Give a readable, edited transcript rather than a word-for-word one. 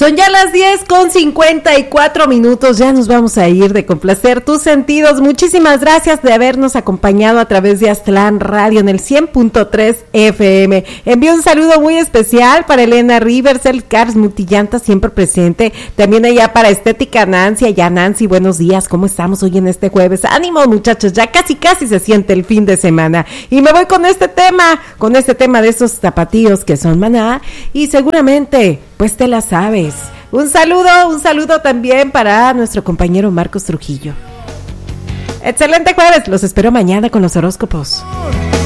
Son ya las 10:54, ya nos vamos a ir de complacer tus sentidos. Muchísimas gracias de habernos acompañado a través de Aztlán Radio en el 100.3 FM. Envío un saludo muy especial para Elena Rivers, el Cars Multillanta siempre presente. También allá para Estética Nancy. Allá Nancy, buenos días, ¿cómo estamos hoy en este jueves? Ánimo muchachos, ya casi se siente el fin de semana. Y me voy con este tema de esos tapatíos que son Maná. Y seguramente, pues te la sabes. Un saludo también para nuestro compañero Marcos Trujillo. Excelente jueves, los espero mañana con los horóscopos.